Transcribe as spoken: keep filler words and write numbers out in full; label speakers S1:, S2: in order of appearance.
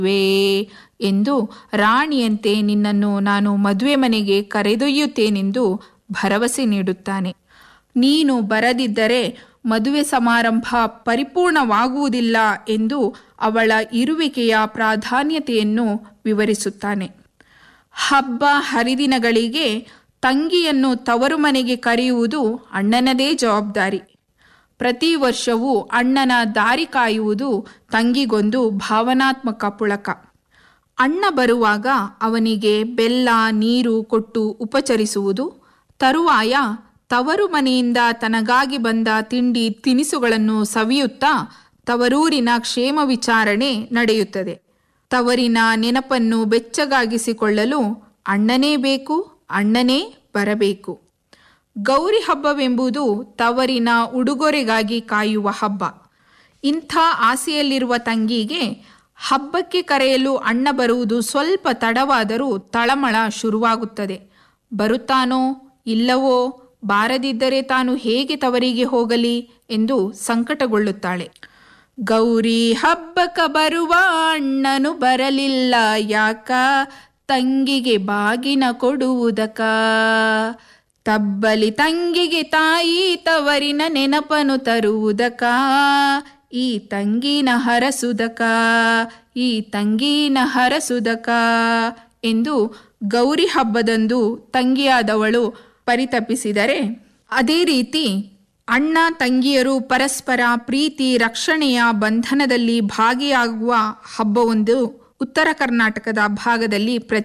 S1: Way ಎಂದು ರಾಣಿಯಂತೆ ನಿನ್ನನ್ನು ನಾನು ಮದುವೆ ಮನೆಗೆ ಕರೆದೊಯ್ಯುತ್ತೇನೆಂದು ಭರವಸೆ ನೀಡುತ್ತಾನೆ. ನೀನು ಬರದಿದ್ದರೆ ಮದುವೆ ಸಮಾರಂಭ ಪರಿಪೂರ್ಣವಾಗುವುದಿಲ್ಲ ಎಂದು ಅವಳ ಇರುವಿಕೆಯ ಪ್ರಾಧಾನ್ಯತೆಯನ್ನು ವಿವರಿಸುತ್ತಾನೆ. ಹಬ್ಬ ಹರಿದಿನಗಳಿಗೆ ತಂಗಿಯನ್ನು ತವರು ಮನೆಗೆ ಕರೆಯುವುದು ಅಣ್ಣನದೇ ಜವಾಬ್ದಾರಿ. ಪ್ರತಿ ವರ್ಷವೂ ಅಣ್ಣನ ದಾರಿ ಕಾಯುವುದು ತಂಗಿಗೊಂದು ಭಾವನಾತ್ಮಕ ಪುಳಕ. ಅಣ್ಣ ಬರುವಾಗ ಅವನಿಗೆ ಬೆಲ್ಲ ನೀರು ಕೊಟ್ಟು ಉಪಚರಿಸುವುದು, ತರುವಾಯ ತವರು ಮನೆಯಿಂದ ತನಗಾಗಿ ಬಂದ ತಿಂಡಿ ತಿನಿಸುಗಳನ್ನು ಸವಿಯುತ್ತಾ ತವರೂರಿನ ಕ್ಷೇಮ ವಿಚಾರಣೆ ನಡೆಯುತ್ತದೆ. ತವರಿನ ನೆನಪನ್ನು ಬೆಚ್ಚಗಾಗಿಸಿಕೊಳ್ಳಲು ಅಣ್ಣನೇ ಬೇಕು, ಅಣ್ಣನೇ ಬರಬೇಕು. ಗೌರಿ ಹಬ್ಬವೆಂಬುದು ತವರಿನ ಉಡುಗೊರೆಗಾಗಿ ಕಾಯುವ ಹಬ್ಬ. ಇಂಥ ಆಸೆಯಲ್ಲಿರುವ ತಂಗಿಗೆ ಹಬ್ಬಕ್ಕೆ ಕರೆಯಲು ಅಣ್ಣ ಬರುವುದು ಸ್ವಲ್ಪ ತಡವಾದರೂ ತಳಮಳ ಶುರುವಾಗುತ್ತದೆ. ಬರುತ್ತಾನೋ ಇಲ್ಲವೋ, ಬಾರದಿದ್ದರೆ ತಾನು ಹೇಗೆ ತವರಿಗೆ ಹೋಗಲಿ ಎಂದು ಸಂಕಟಗೊಳ್ಳುತ್ತಾಳೆ. ಗೌರಿ ಹಬ್ಬಕ ಬರುವ ಅಣ್ಣನು ಬರಲಿಲ್ಲ ಯಾಕ, ತಂಗಿಗೆ ಬಾಗಿನ ಕೊಡುವುದಕ. ತಬ್ಬಲಿ ತಂಗಿಗೆ ತಾಯಿ ತವರಿನ ನೆನಪನು ತರುವುದಕ. ಈ ತಂಗಿನ ಹರಸುದಕ, ಈ ತಂಗಿನ ಹರಸುದಕ ಎಂದು ಗೌರಿ ಹಬ್ಬದಂದು ತಂಗಿಯಾದವಳು ಪರಿತಪಿಸಿದರೆ, ಅದೇ ರೀತಿ ಅಣ್ಣ ತಂಗಿಯರು ಪರಸ್ಪರ ಪ್ರೀತಿ ರಕ್ಷಣೆಯ ಬಂಧನದಲ್ಲಿ ಭಾಗಿಯಾಗುವ ಹಬ್ಬವೊಂದು ಉತ್ತರ ಕರ್ನಾಟಕದ ಭಾಗದಲ್ಲಿ ಪ್ರತಿ